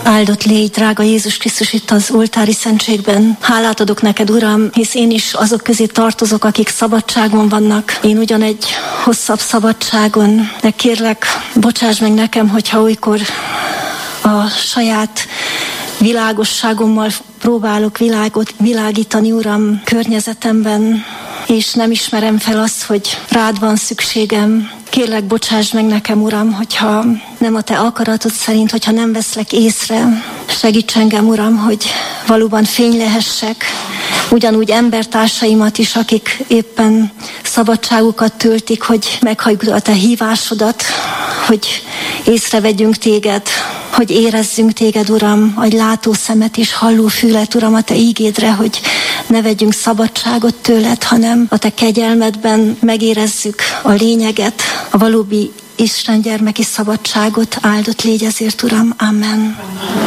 Áldott légy, drága Jézus Krisztus, itt az oltári szentségben. Hálát adok neked, Uram, hisz én is azok közé tartozok, akik szabadságon vannak. Én ugyan egy hosszabb szabadságon, de kérlek, bocsáss meg nekem, hogyha olykor a saját világosságommal próbálok világítani, Uram, környezetemben, és nem ismerem fel azt, hogy rád van szükségem. Kérlek, bocsáss meg nekem, Uram, hogyha nem a te akaratod szerint, hogyha nem veszlek észre. Segíts engem, Uram, hogy valóban fény lehessek, ugyanúgy embertársaimat is, akik éppen szabadságukat töltik, hogy meghalljuk a te hívásodat, hogy észrevegyünk téged, hogy érezzünk téged, Uram, adj látó szemet és halló fület, Uram, a te ígédre, hogy ne vegyünk szabadságot tőled, hanem a te kegyelmedben megérezzük a lényeget, a valódi Isten gyermeki szabadságot. Áldott légy ezért, Uram. Amen.